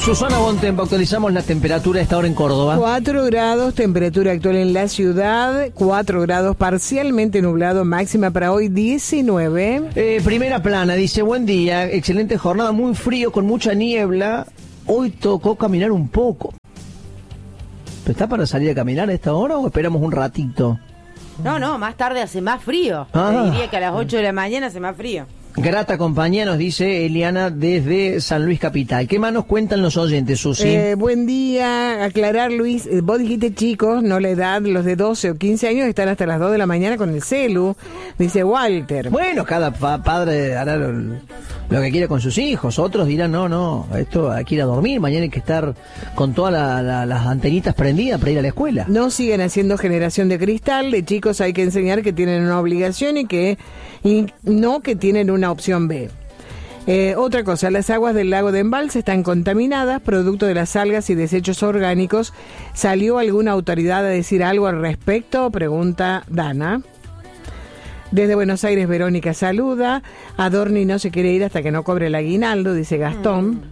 Susana Bontempo, actualizamos la temperatura a esta hora en Córdoba. 4 grados, temperatura actual en la ciudad, 4 grados, parcialmente nublado, máxima para hoy 19. Primera plana, dice, buen día, excelente jornada, muy frío, con mucha niebla. Hoy tocó caminar un poco. ¿Está para salir a caminar a esta hora o esperamos un ratito? No, más tarde hace más frío. Te diría que a las 8 de la mañana hace más frío. Grata compañía, nos dice Eliana desde San Luis Capital. ¿Qué más nos cuentan los oyentes, Susi? Buen día, aclarar, Luis, vos dijiste chicos, no la edad, los de 12 o 15 años están hasta las 2 de la mañana con el celu, dice Walter. Bueno, cada padre hará lo que quiera con sus hijos, otros dirán, no, esto hay que ir a dormir, mañana hay que estar con todas las antenitas prendidas para ir a la escuela. No sigan haciendo generación de cristal, de chicos hay que enseñar que tienen una obligación y no que tienen una opción B. Otra cosa, las aguas del lago de Embalse están contaminadas, producto de las algas y desechos orgánicos. ¿Salió alguna autoridad a decir algo al respecto? Pregunta Dana. Desde Buenos Aires, Verónica saluda. Adorni no se quiere ir hasta que no cobre el aguinaldo, dice Gastón.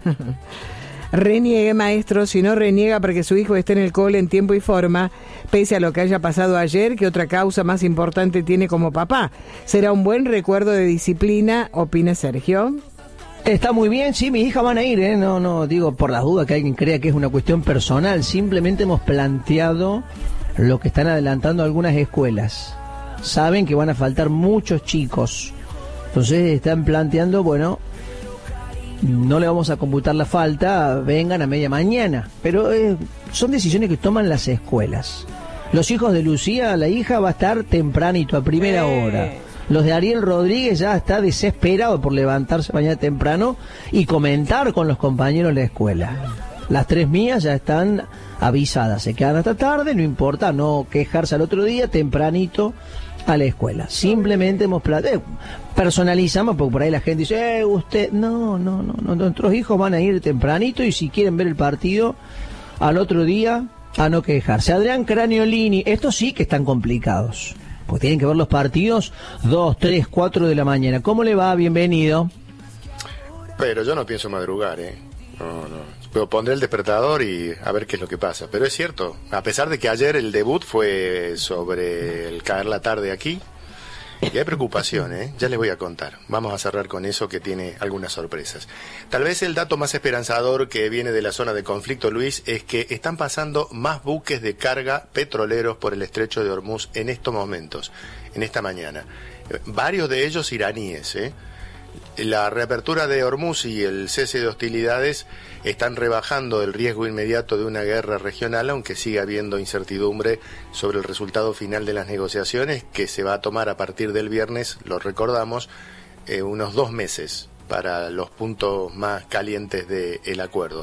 Reniegue, maestro, si no reniega para que su hijo esté en el cole en tiempo y forma, pese a lo que haya pasado ayer, ¿qué otra causa más importante tiene como papá? Será un buen recuerdo de disciplina, opina Sergio. Está muy bien, sí, mis hijas van a ir, no digo por las dudas que alguien crea que es una cuestión personal, simplemente hemos planteado lo que están adelantando algunas escuelas. Saben que van a faltar muchos chicos, entonces están planteando, bueno, no le vamos a computar la falta, vengan a media mañana, pero son decisiones que toman las escuelas. Los hijos de Lucía, la hija, va a estar tempranito, a primera hora. Los de Ariel Rodríguez ya está desesperado por levantarse mañana temprano y comentar con los compañeros de la escuela. Las 3 mías ya están avisadas, se quedan hasta tarde, no importa, no quejarse al otro día, tempranito a la escuela. Simplemente hemos personalizamos, porque por ahí la gente dice, usted, no, nuestros hijos van a ir tempranito y si quieren ver el partido al otro día, a no quejarse. Adrián Craniolini, estos sí que están complicados, pues tienen que ver los partidos 2, 3, 4 de la mañana. ¿Cómo le va? Bienvenido. Pero yo no pienso madrugar, No. Pero pondré el despertador y a ver qué es lo que pasa. Pero es cierto, a pesar de que ayer el debut fue sobre el caer la tarde aquí, y hay preocupación, ya les voy a contar. Vamos a cerrar con eso que tiene algunas sorpresas. Tal vez el dato más esperanzador que viene de la zona de conflicto, Luis, es que están pasando más buques de carga petroleros por el estrecho de Hormuz en estos momentos, en esta mañana. Varios de ellos iraníes, La reapertura de Hormuz y el cese de hostilidades están rebajando el riesgo inmediato de una guerra regional, aunque sigue habiendo incertidumbre sobre el resultado final de las negociaciones, que se va a tomar a partir del viernes, lo recordamos, unos 2 meses para los puntos más calientes del acuerdo.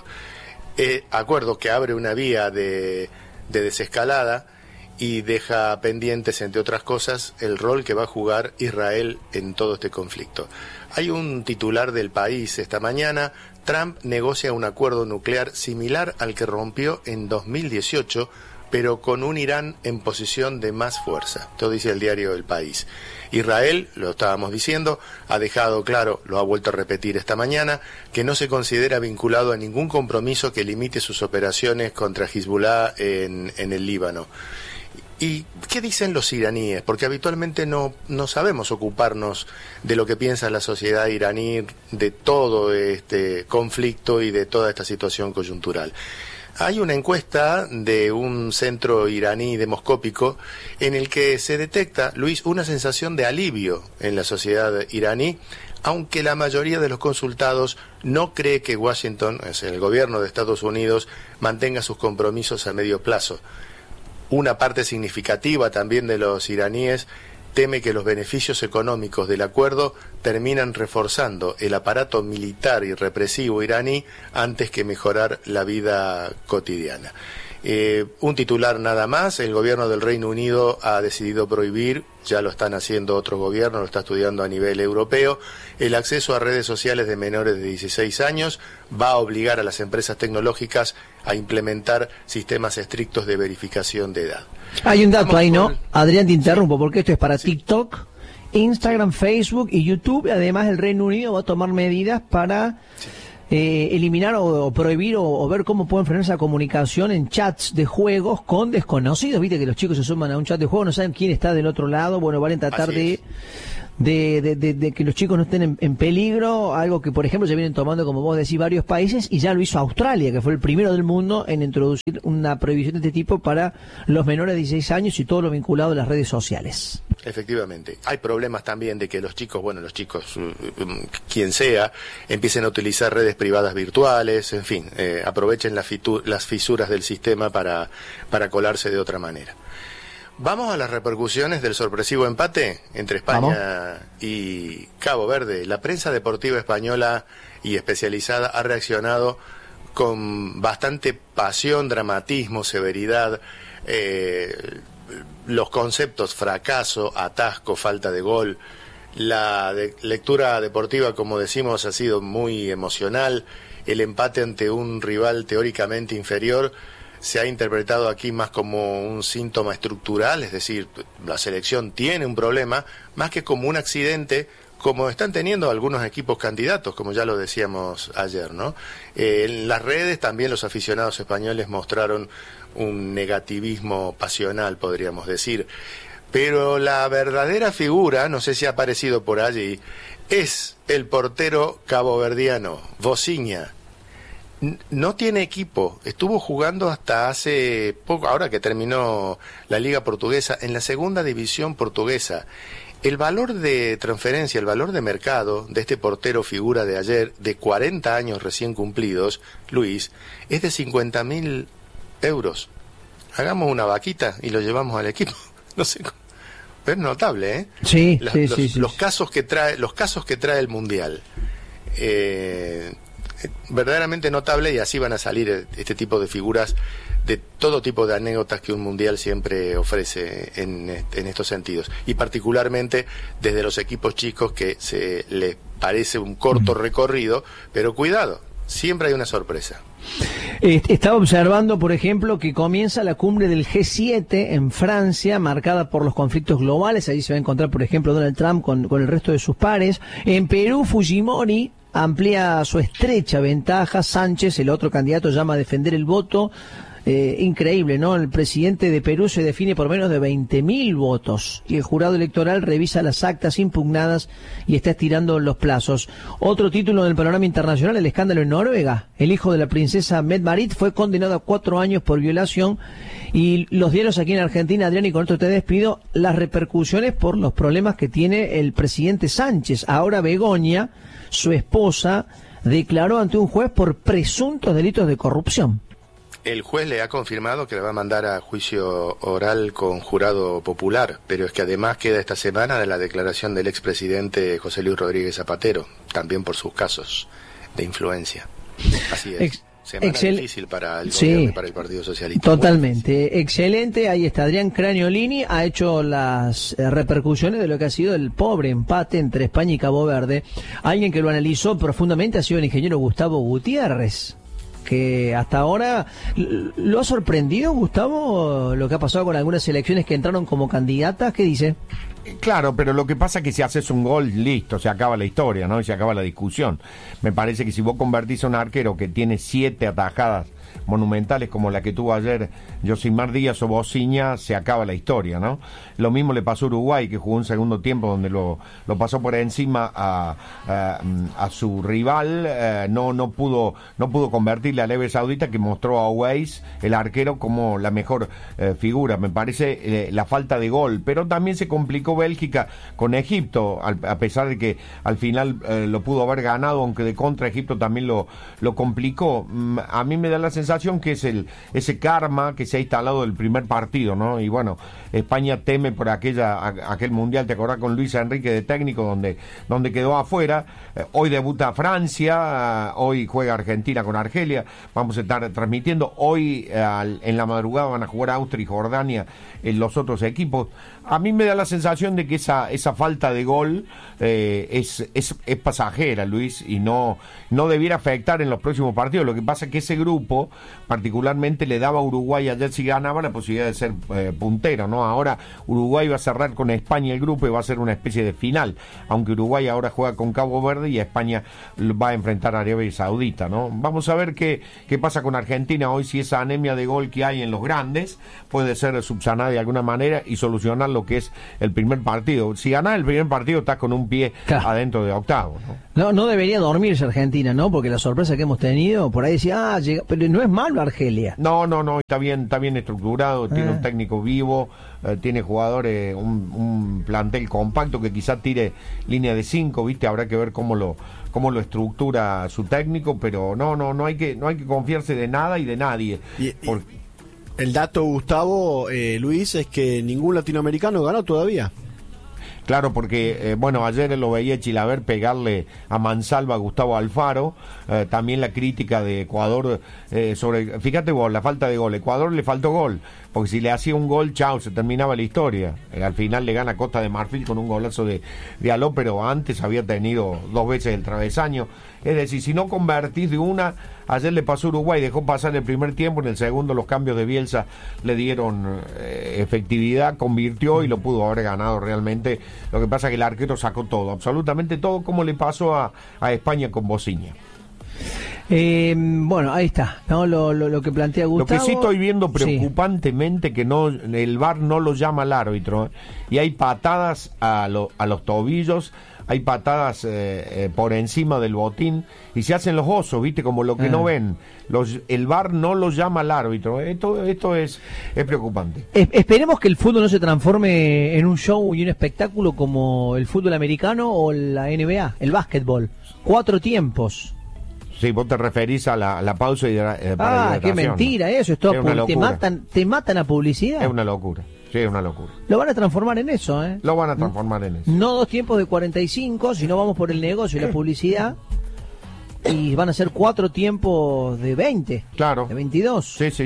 Acuerdo que abre una vía de desescalada y deja pendientes, entre otras cosas, el rol que va a jugar Israel en todo este conflicto. Hay un titular del País esta mañana: Trump negocia un acuerdo nuclear similar al que rompió en 2018, pero con un Irán en posición de más fuerza. Esto dice el diario El País. Israel, lo estábamos diciendo, ha dejado claro, lo ha vuelto a repetir esta mañana, que no se considera vinculado a ningún compromiso que limite sus operaciones contra Hezbollah en el Líbano. ¿Y qué dicen los iraníes? Porque habitualmente no sabemos ocuparnos de lo que piensa la sociedad iraní de todo este conflicto y de toda esta situación coyuntural. Hay una encuesta de un centro iraní demoscópico en el que se detecta, Luis, una sensación de alivio en la sociedad iraní, aunque la mayoría de los consultados no cree que Washington, es el gobierno de Estados Unidos, mantenga sus compromisos a medio plazo. Una parte significativa también de los iraníes teme que los beneficios económicos del acuerdo terminan reforzando el aparato militar y represivo iraní antes que mejorar la vida cotidiana. Un titular nada más: el gobierno del Reino Unido ha decidido prohibir, ya lo están haciendo otros gobiernos, lo está estudiando a nivel europeo, el acceso a redes sociales de menores de 16 años, va a obligar a las empresas tecnológicas a implementar sistemas estrictos de verificación de edad. Hay un dato ahí, ¿no? Adrián, te interrumpo, porque esto es para TikTok, Instagram, Facebook y YouTube. Además, el Reino Unido va a tomar medidas para eliminar o prohibir o ver cómo pueden frenar esa comunicación en chats de juegos con desconocidos. Viste que los chicos se suman a un chat de juego, no saben quién está del otro lado. Bueno, van a tratar de que los chicos no estén en peligro, algo que por ejemplo se vienen tomando, como vos decís, varios países, y ya lo hizo Australia, que fue el primero del mundo en introducir una prohibición de este tipo para los menores de 16 años y todo lo vinculado a las redes sociales. Efectivamente. Hay problemas también de que los chicos, quien sea, empiecen a utilizar redes privadas virtuales, en fin, aprovechen las fisuras del sistema para colarse de otra manera. Vamos a las repercusiones del sorpresivo empate entre España y Cabo Verde. La prensa deportiva española y especializada ha reaccionado con bastante pasión, dramatismo, severidad. Los conceptos fracaso, atasco, falta de gol. La lectura deportiva, como decimos, ha sido muy emocional. El empate ante un rival teóricamente inferior se ha interpretado aquí más como un síntoma estructural, es decir, la selección tiene un problema, más que como un accidente, como están teniendo algunos equipos candidatos, como ya lo decíamos ayer, ¿no? En las redes también los aficionados españoles mostraron un negativismo pasional, podríamos decir. Pero la verdadera figura, no sé si ha aparecido por allí, es el portero caboverdiano, Vozinha. No tiene equipo, estuvo jugando hasta hace poco, ahora que terminó la Liga Portuguesa, en la segunda división portuguesa. El valor de transferencia, el valor de mercado de este portero figura de ayer, de 40 años recién cumplidos, Luis, es de 50.000 euros. Hagamos una vaquita y lo llevamos al equipo. No sé cómo. Es notable, ¿eh? Sí, los casos que trae el Mundial. Verdaderamente notable, y así van a salir este tipo de figuras, de todo tipo de anécdotas que un mundial siempre ofrece en estos sentidos, y particularmente desde los equipos chicos, que se les parece un corto recorrido, pero cuidado, siempre hay una sorpresa. Estaba observando, por ejemplo, que comienza la cumbre del G7 en Francia, marcada por los conflictos globales. Ahí se va a encontrar, por ejemplo, Donald Trump con el resto de sus pares. En Perú, Fujimori amplía su estrecha ventaja. Sánchez, el otro candidato, llama a defender el voto. Increíble, ¿no? El presidente de Perú se define por menos de 20.000 votos y el jurado electoral revisa las actas impugnadas y está estirando los plazos. Otro título del panorama internacional, el escándalo en Noruega. El hijo de la princesa Mette-Marit fue condenado a 4 años por violación, y los diarios aquí en Argentina, Adrián, y con esto te despido, las repercusiones por los problemas que tiene el presidente Sánchez. Ahora Begoña, su esposa, declaró ante un juez por presuntos delitos de corrupción. El juez le ha confirmado que le va a mandar a juicio oral con jurado popular, pero es que además queda esta semana de la declaración del expresidente José Luis Rodríguez Zapatero, también por sus casos de influencia. Así es. Semana difícil para el gobierno y para el Partido Socialista. Totalmente. Excelente. Ahí está Adrián Craniolini, ha hecho las repercusiones de lo que ha sido el pobre empate entre España y Cabo Verde. Alguien que lo analizó profundamente ha sido el ingeniero Gustavo Gutiérrez, que hasta ahora lo ha sorprendido, Gustavo, lo que ha pasado con algunas selecciones que entraron como candidatas. ¿Qué dice? Claro, pero lo que pasa es que si haces un gol, listo, se acaba la historia, ¿no? Y se acaba la discusión. Me parece que si vos convertís a un arquero que tiene 7 atajadas monumentales como la que tuvo ayer Yosimar Díaz o Vozinha, se acaba la historia, ¿no? Lo mismo le pasó a Uruguay, que jugó un segundo tiempo donde lo pasó por encima a su rival, no pudo convertirle a Arabia Saudita, que mostró a Weiss, el arquero, como la mejor figura. Me parece la falta de gol, pero también se complicó Bélgica con Egipto, a pesar de que al final lo pudo haber ganado, aunque de contra Egipto también lo complicó. A mí me da la sensación que es ese karma que se ha instalado del primer partido, ¿no? Y bueno, España teme por aquel mundial, ¿te acordás? Con Luis Enrique de técnico, donde quedó afuera. Hoy debuta Francia, hoy juega Argentina con Argelia, vamos a estar transmitiendo. Hoy en la madrugada van a jugar Austria y Jordania en los otros equipos. A mí me da la sensación de que esa falta de gol es pasajera, Luis, y no debiera afectar en los próximos partidos. Lo que pasa es que ese grupo octavo, particularmente le daba a Uruguay ayer si ganaba la posibilidad de ser puntero, ¿no? Ahora Uruguay va a cerrar con España el grupo y va a ser una especie de final, aunque Uruguay ahora juega con Cabo Verde y España va a enfrentar a Arabia Saudita, ¿no? Vamos a ver qué pasa con Argentina hoy, si esa anemia de gol que hay en los grandes puede ser subsanada de alguna manera y solucionar lo que es el primer partido. Si ganás el primer partido estás con un pie adentro de octavo, ¿no? No debería dormirse Argentina, ¿no? Porque la sorpresa que hemos tenido, por ahí decía, pero no es malo Argelia. No, está bien estructurado, tiene un técnico vivo, tiene jugadores, un plantel compacto que quizás tire línea de 5, ¿viste? Habrá que ver cómo lo estructura su técnico, pero no hay que confiarse de nada y de nadie. El dato, Gustavo, Luis, es que ningún latinoamericano ganó todavía. Claro, porque, ayer lo veía Chilaver pegarle a mansalva a Gustavo Alfaro, también la crítica de Ecuador sobre, fíjate vos, la falta de gol. Ecuador le faltó gol, porque si le hacía un gol, chao, se terminaba la historia. Al final le gana Costa de Marfil con un golazo de Aló, pero antes había tenido 2 veces el travesaño. Es decir, si no convertís de una, ayer le pasó a Uruguay, dejó pasar el primer tiempo, en el segundo los cambios de Bielsa le dieron efectividad, convirtió y lo pudo haber ganado realmente. Lo que pasa es que el arquero sacó todo, absolutamente todo, como le pasó a España con Bociña. Ahí está, ¿no? Lo que plantea Gustavo. Lo que sí estoy viendo preocupantemente que el VAR no lo llama al árbitro, y hay patadas a los tobillos, hay patadas por encima del botín y se hacen los osos, ¿viste? Como lo que no ven. El VAR no lo llama al árbitro. Esto es preocupante. Esperemos que el fútbol no se transforme en un show y un espectáculo como el fútbol americano o la NBA, el básquetbol. 4 tiempos. Sí, vos te referís a la pausa para qué mentira, ¿no? Eso es todo. Te matan a publicidad. Es una locura. Sí, es una locura. Lo van a transformar en eso, ¿eh? Lo van a transformar en eso. No 2 tiempos de 45, sino vamos por el negocio y la publicidad. Y van a ser 4 tiempos de 20. Claro. De 22.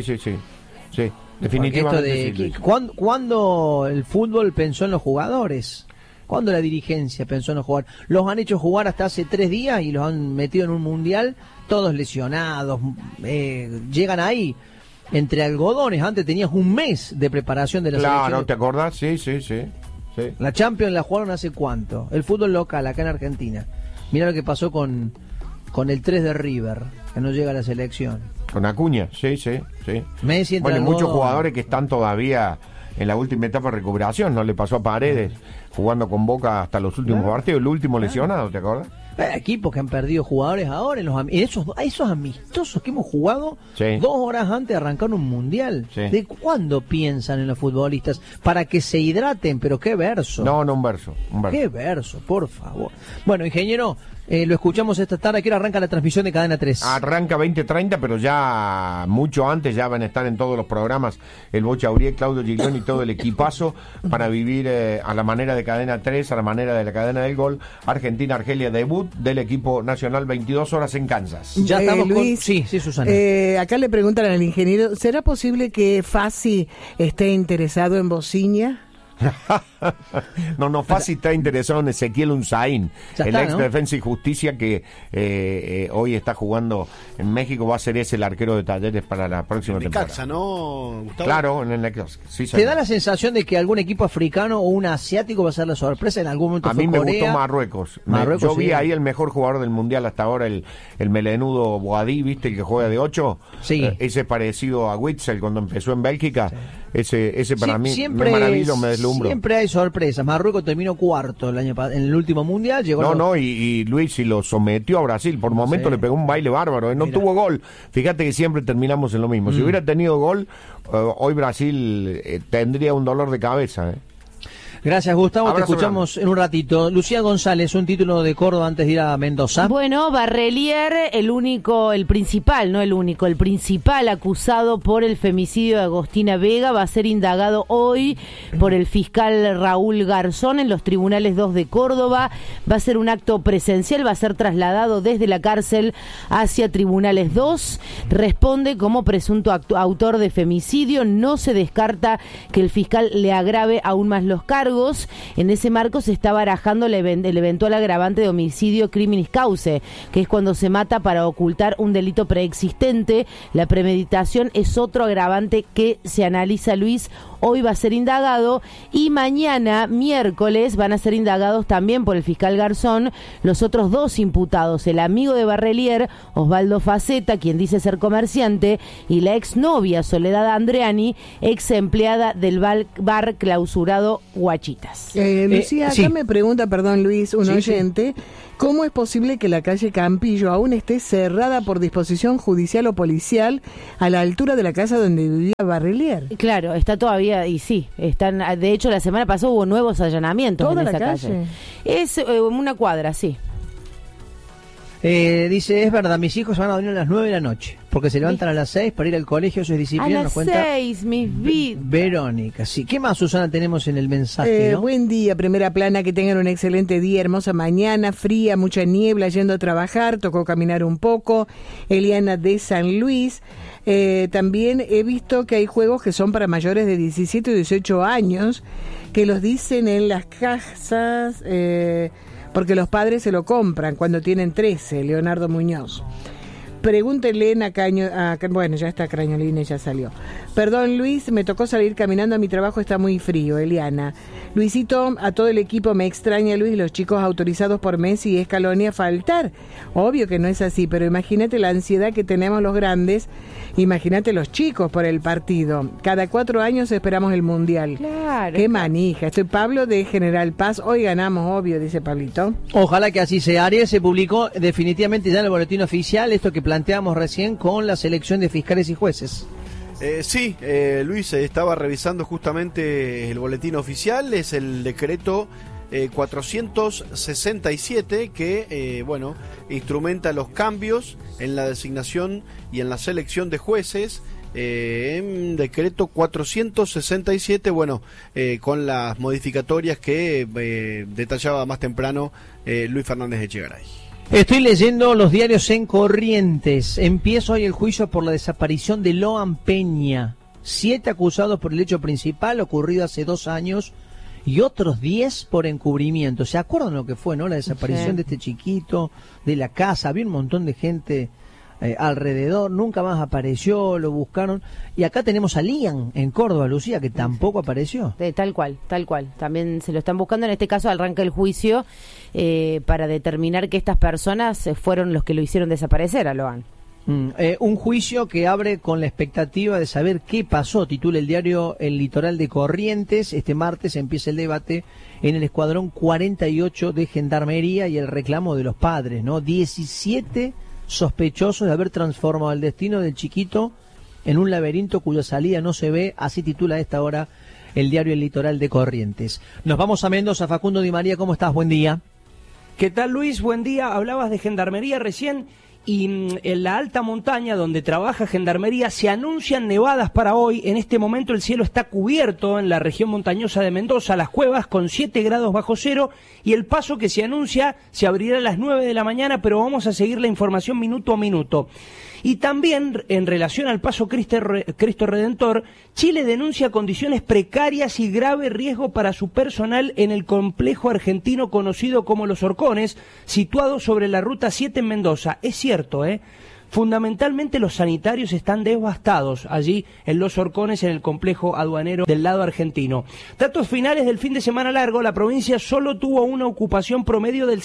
Sí, definitivamente. ¿Cuándo el fútbol pensó en los jugadores? ¿Cuándo la dirigencia pensó en los jugadores? Los han hecho jugar hasta hace 3 días y los han metido en un mundial, todos lesionados. Llegan ahí entre algodones. Antes tenías un mes de preparación de la selección. Claro, ¿te acordás? Sí. La Champions la jugaron hace cuánto. El fútbol local acá en Argentina. Mirá lo que pasó con el 3 de River, que no llega a la selección. Con Acuña, sí. Messi entre muchos jugadores que están todavía en la última etapa de recuperación. No le pasó a Paredes jugando con Boca hasta los últimos partidos. El último lesionado, ¿te acuerdas? Equipos que han perdido jugadores ahora en esos amistosos que hemos jugado 2 horas antes de arrancar un mundial. ¿De cuándo piensan en los futbolistas? Para que se hidraten, pero qué verso. No, un verso. Qué verso, por favor. Bueno, ingeniero, lo escuchamos esta tarde. ¿A qué hora arranca la transmisión de Cadena 3? Arranca 20:30, pero ya mucho antes ya van a estar en todos los programas el Bocha Aurier, Claudio Giglioni y todo el equipazo para vivir a la manera de Cadena 3, a la manera de la cadena del gol. Argentina-Argelia, debut del equipo nacional, 22 horas en Kansas. Ya estamos Luis, Sí, Susana. Acá le preguntan al ingeniero, ¿será posible que Fassi esté interesado en Bociña? No, Fassi está interesado en Ezequiel Unzaín, el ex Defensa y Justicia que hoy está jugando en México. Va a ser ese el arquero de Talleres para la próxima temporada. Necaxa, ¿no, Gustavo? Claro, en el Necaxa. Sí, ¿te da la sensación de que algún equipo africano o un asiático va a ser la sorpresa? En algún momento a mí me gustó Marruecos. Yo vi ahí el mejor jugador del mundial hasta ahora, el melenudo Boadí, ¿viste? El que juega de 8. Sí. Ese parecido a Witzel cuando empezó en Bélgica. Sí. Ese para mí me maravilló, me deslumbró. Siempre hay sorpresas. Marruecos terminó 4º en el último mundial. Llegó y Luis y lo sometió a Brasil. Por momentos le pegó un baile bárbaro. No tuvo gol. Fíjate que siempre terminamos en lo mismo. Si hubiera tenido gol, hoy Brasil tendría un dolor de cabeza. Gracias, Gustavo. Te escuchamos en un ratito. Lucía González, un título de Córdoba antes de ir a Mendoza. Bueno, Barrelier, el principal acusado por el femicidio de Agostina Vega, va a ser indagado hoy por el fiscal Raúl Garzón en los tribunales 2 de Córdoba. Va a ser un acto presencial, va a ser trasladado desde la cárcel hacia tribunales 2. Responde como presunto autor de femicidio. No se descarta que el fiscal le agrave aún más los cargos. cargos. En ese marco se está barajando el eventual agravante de homicidio criminis causa, que es cuando se mata para ocultar un delito preexistente. La premeditación es otro agravante que se analiza, Luis. Hoy va a ser indagado y mañana, miércoles, van a ser indagados también por el fiscal Garzón los otros 2 imputados, el amigo de Barrelier, Osvaldo Faceta, quien dice ser comerciante, y la exnovia Soledad Andreani, ex empleada del bar clausurado Guachitas. Lucía, acá sí. me pregunta, perdón Luis, un Sí, oyente, ¿cómo es posible que la calle Campillo aún esté cerrada por disposición judicial o policial a la altura de la casa donde vivía Barrelier? Claro, está todavía, y sí, están. De hecho, la semana pasada hubo nuevos allanamientos ¿Toda en la esa calle. Es una cuadra, sí. Dice, es verdad, mis hijos van a dormir a las 9 de la noche, porque se levantan a las 6 para ir al colegio, eso es A disciplina, nos las cuenta 6, mis vidas. Verónica. Sí. ¿Qué más, Susana, tenemos en el mensaje? ¿No? Buen día, primera plana, que tengan un excelente día, hermosa mañana, fría, mucha niebla, yendo a trabajar, tocó caminar un poco. Eliana de San Luis. También he visto que hay juegos que son para mayores de 17 o 18 años, que los dicen en las casas, porque los padres se lo compran cuando tienen 13, Leonardo Muñoz. Pregúntenle bueno, ya está Crañolina, ya salió. Perdón, Luis, me tocó salir caminando a mi trabajo, está muy frío, Eliana. Luisito, a todo el equipo me extraña, Luis, los chicos autorizados por Messi y Scaloni a faltar. Obvio que no es así, pero imagínate la ansiedad que tenemos los grandes, imagínate los chicos por el partido. Cada 4 años esperamos el Mundial. Claro. Qué manija. Estoy Pablo de General Paz, hoy ganamos, obvio, dice Pablito. Ojalá que así sea. Ariel, se publicó definitivamente ya en el boletín oficial esto que planteamos recién con la selección de fiscales y jueces. Sí, Luis, estaba revisando justamente el boletín oficial, es el decreto 467 que, instrumenta los cambios en la designación y en la selección de jueces. En decreto 467, con las modificatorias que detallaba más temprano Luis Fernández Echegaray. Estoy leyendo los diarios en Corrientes. Empieza hoy el juicio por la desaparición de Loan Peña. 7 acusados por el hecho principal ocurrido hace 2 años y otros 10 por encubrimiento. ¿Se acuerdan lo que fue, no? La desaparición de este chiquito, de la casa. Había un montón de gente alrededor, nunca más apareció, lo buscaron. Y acá tenemos a Lian en Córdoba, Lucía, que tampoco apareció. Tal cual. También se lo están buscando. En este caso arranca el juicio para determinar que estas personas fueron los que lo hicieron desaparecer a Loan. Un juicio que abre con la expectativa de saber qué pasó, titula el diario El Litoral de Corrientes. Este martes empieza el debate en el escuadrón 48 de Gendarmería y el reclamo de los padres, ¿no? 17 sospechosos de haber transformado el destino del chiquito en un laberinto cuya salida no se ve, así titula a esta hora el diario El Litoral de Corrientes. Nos vamos a Mendoza. Facundo Di María, ¿cómo estás? Buen día. ¿Qué tal, Luis? Buen día. Hablabas de Gendarmería recién y en la alta montaña donde trabaja Gendarmería se anuncian nevadas para hoy. En este momento el cielo está cubierto en la región montañosa de Mendoza, las cuevas con 7 grados bajo cero, y el paso que se anuncia se abrirá a las 9 de la mañana, pero vamos a seguir la información minuto a minuto. Y también, en relación al paso Cristo Redentor, Chile denuncia condiciones precarias y grave riesgo para su personal en el complejo argentino conocido como Los Horcones, situado sobre la Ruta 7 en Mendoza. Es cierto, Fundamentalmente los sanitarios están devastados allí en Los Horcones, en el complejo aduanero del lado argentino. Datos finales del fin de semana largo, la provincia solo tuvo una ocupación promedio del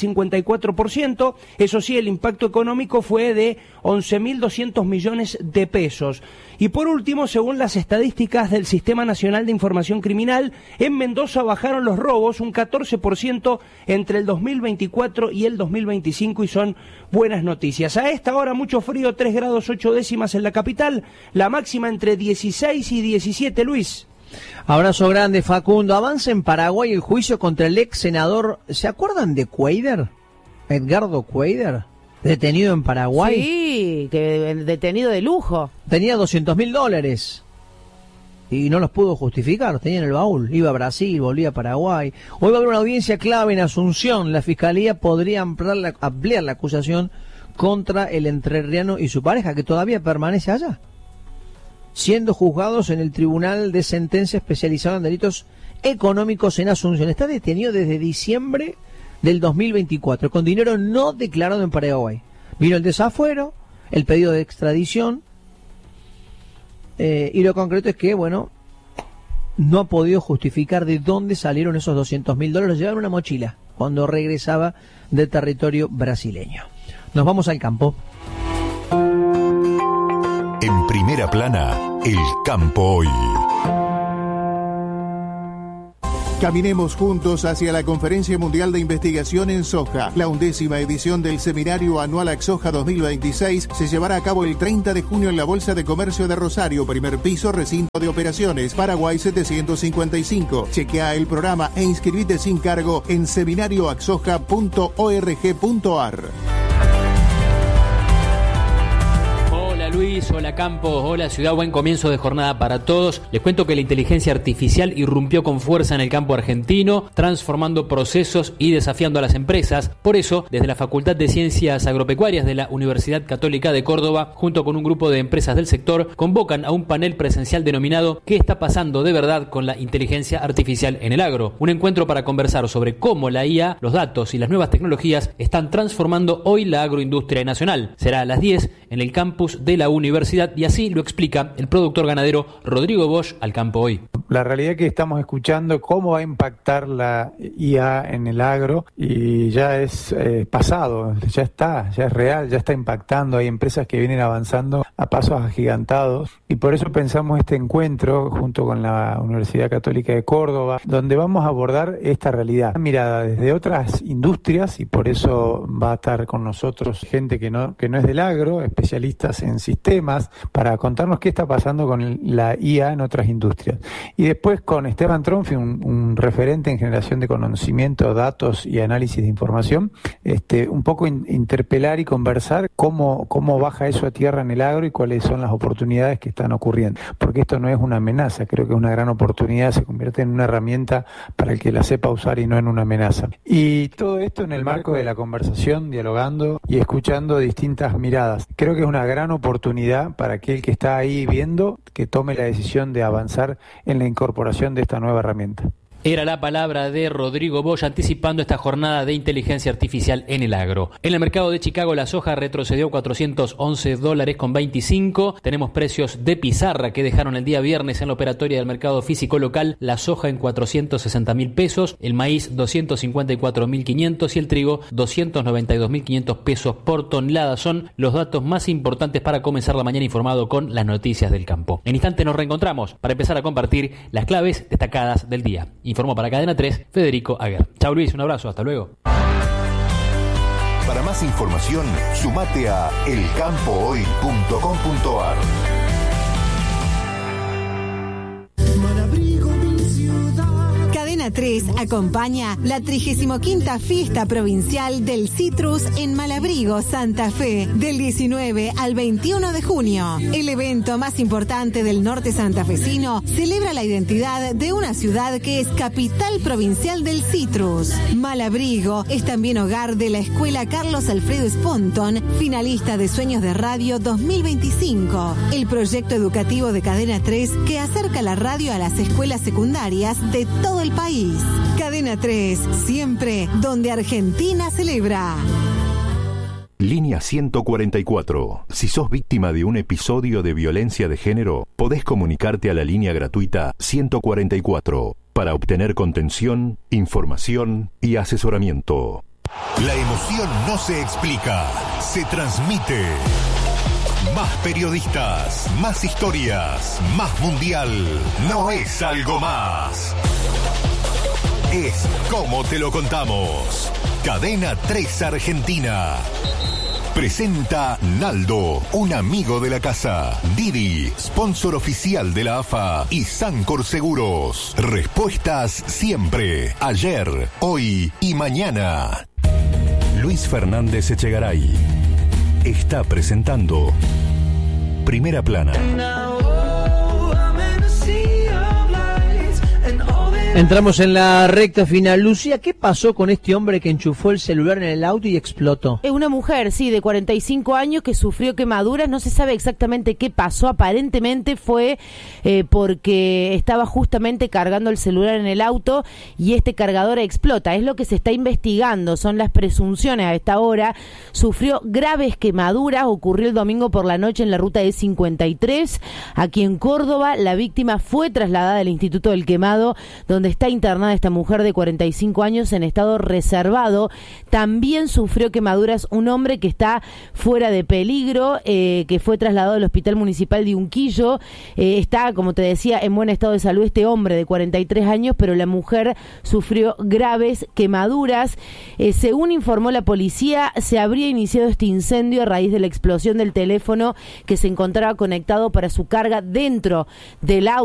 54%, eso sí, el impacto económico fue de 11.200 millones de pesos. Y por último, según las estadísticas del Sistema Nacional de Información Criminal, en Mendoza bajaron los robos un 14% entre el 2024 y el 2025 y son buenas noticias. A esta hora mucho frío, 3 grados 8 décimas en la capital, la máxima entre 16 y 17, Luis. Abrazo grande, Facundo. Avanza en Paraguay el juicio contra el ex senador. ¿Se acuerdan de Cuader? Edgardo Cuader, detenido en Paraguay. Sí, que detenido de lujo. Tenía $200.000 y no los pudo justificar, los tenía en el baúl. Iba a Brasil, volvía a Paraguay. Hoy va a haber una audiencia clave en Asunción. La Fiscalía podría ampliar la acusación contra el entrerriano y su pareja, que todavía permanece allá. siendo juzgados en el Tribunal de Sentencia especializado en delitos económicos en Asunción. Está detenido desde diciembre del 2024, con dinero no declarado en Paraguay. Vino el desafuero, el pedido de extradición, y lo concreto es que, bueno, no ha podido justificar de dónde salieron esos $200.000. Los llevaba en una mochila cuando regresaba del territorio brasileño. Nos vamos al campo. En Primera Plana, el campo hoy. Caminemos juntos hacia la Conferencia Mundial de Investigación en Soja. La 11ª edición del Seminario Anual ACSoja 2026 se llevará a cabo el 30 de junio en la Bolsa de Comercio de Rosario, primer piso, recinto de operaciones, Paraguay 755. Chequea el programa e inscribite sin cargo en seminarioacsoja.org.ar. Luis, hola Campos, hola Ciudad, buen comienzo de jornada para todos. Les cuento que la inteligencia artificial irrumpió con fuerza en el campo argentino, transformando procesos y desafiando a las empresas. Por eso, desde la Facultad de Ciencias Agropecuarias de la Universidad Católica de Córdoba, junto con un grupo de empresas del sector, convocan a un panel presencial denominado ¿Qué está pasando de verdad con la inteligencia artificial en el agro? Un encuentro para conversar sobre cómo la IA, los datos y las nuevas tecnologías están transformando hoy la agroindustria nacional. Será a las 10 en el campus de la universidad, y así lo explica el productor ganadero Rodrigo Bosch al Campo Hoy. La realidad es que estamos escuchando cómo va a impactar la IA en el agro, y ya es pasado, ya es real, ya está impactando. Hay empresas que vienen avanzando a pasos agigantados, y por eso pensamos este encuentro junto con la Universidad Católica de Córdoba, donde vamos a abordar esta realidad mirada desde otras industrias, y por eso va a estar con nosotros gente que no es del agro, especialistas en sistemas, para contarnos qué está pasando con la IA en otras industrias. Y después con Esteban Tronfi, un referente en generación de conocimiento, datos y análisis de información, un poco interpelar y conversar cómo baja eso a tierra en el agro y cuáles son las oportunidades que están ocurriendo. Porque esto no es una amenaza, creo que es una gran oportunidad, se convierte en una herramienta para el que la sepa usar y no en una amenaza. Y todo esto en el marco de la conversación, dialogando y escuchando distintas miradas. Creo que es una gran oportunidad para aquel que está ahí viendo que tome la decisión de avanzar en la incorporación de esta nueva herramienta. Era la palabra de Rodrigo Bosch anticipando esta jornada de inteligencia artificial en el agro. En el mercado de Chicago la soja retrocedió $411.25. Tenemos precios de pizarra que dejaron el día viernes en la operatoria del mercado físico local. La soja en $460.000, el maíz $254.500 y el trigo $292.500 por tonelada. Son los datos más importantes para comenzar la mañana informado con las noticias del campo. En instante nos reencontramos para empezar a compartir las claves destacadas del día. Informó para Cadena 3, Federico Aguer. Chau Luis, un abrazo, hasta luego. Para más información, sumate a elcampohoy.com.ar. Cadena 3 acompaña la 35ª Fiesta Provincial del Citrus en Malabrigo, Santa Fe, del 19 al 21 de junio. El evento más importante del norte santafesino celebra la identidad de una ciudad que es capital provincial del citrus. Malabrigo es también hogar de la Escuela Carlos Alfredo Sponton, finalista de Sueños de Radio 2025, el proyecto educativo de Cadena 3 que acerca la radio a las escuelas secundarias de todo el país. Cadena 3, siempre donde Argentina celebra. Línea 144. Si sos víctima de un episodio de violencia de género, podés comunicarte a la línea gratuita 144 para obtener contención, información y asesoramiento. La emoción no se explica, se transmite. Más periodistas, más historias, más mundial. No es algo más. Es como te lo contamos. Cadena 3 Argentina. Presenta Naldo, un amigo de la casa. Didi, sponsor oficial de la AFA. Y Sancor Seguros. Respuestas siempre. Ayer, hoy y mañana. Luis Fernández Echegaray está presentando Primera Plana. Entramos en la recta final. Lucía, ¿qué pasó con este hombre que enchufó el celular en el auto y explotó? Es una mujer, sí, de 45 años que sufrió quemaduras. No se sabe exactamente qué pasó. Aparentemente fue porque estaba justamente cargando el celular en el auto y este cargador explota. Es lo que se está investigando, son las presunciones a esta hora. Sufrió graves quemaduras. Ocurrió el domingo por la noche en la ruta E53, aquí en Córdoba. La víctima fue trasladada al Instituto del Quemado, donde está internada esta mujer de 45 años en estado reservado. También sufrió quemaduras un hombre que está fuera de peligro, que fue trasladado al Hospital Municipal de Unquillo. Está, como te decía, en buen estado de salud este hombre de 43 años, pero la mujer sufrió graves quemaduras. Según informó la policía, se habría iniciado este incendio a raíz de la explosión del teléfono que se encontraba conectado para su carga dentro del auto.